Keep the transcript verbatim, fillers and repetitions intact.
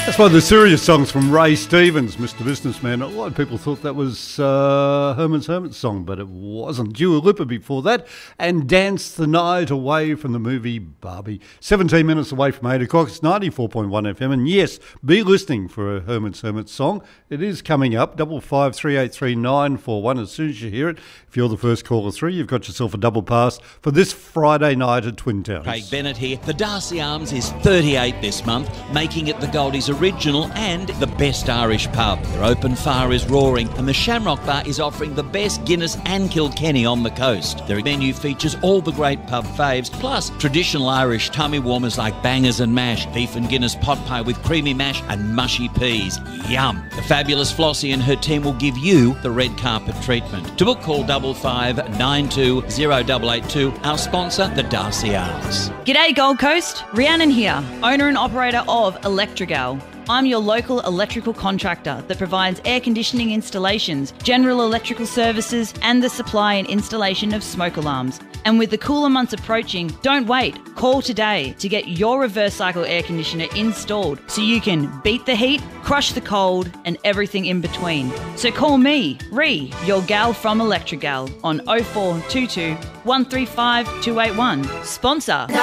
That's one of the serious songs from Ray Stevens, Mister Businessman. A lot of people thought that was uh, Herman's Hermit song, but it wasn't. Dua Lipa before that, and Dance the Night Away from the movie Barbie. seventeen minutes away from eight o'clock. It's ninety-four point one F M, and yes, be listening for a Herman's Hermit song. It is coming up, double five three eight three nine four one. As soon as you hear it, if you're the first caller through, you've got yourself a double pass for this Friday night at Twin Towers. Craig Bennett here. The Darcy Arms is thirty-eight this month, making it the Goldies original and the best Irish pub. Their open fire is roaring, and the Shamrock Bar is offering the best Guinness and Kilkenny on the coast. Their menu features all the great pub faves, plus traditional Irish tummy warmers like bangers and mash, beef and Guinness pot pie with creamy mash and mushy peas. Yum! The fabulous Flossie and her team will give you the red carpet treatment. To book, call double five nine two zero double eight two. Our sponsor, the Darcy Arms. G'day Gold Coast, Rhiannon here, owner and operator of Electrigal. I'm your local electrical contractor that provides air conditioning installations, general electrical services, and the supply and installation of smoke alarms. And with the cooler months approaching, don't wait. Call today to get your reverse cycle air conditioner installed so you can beat the heat, crush the cold, and everything in between. So call me, Ree, your gal from Electrigal, on oh four two two, one three five, two eight one. Sponsor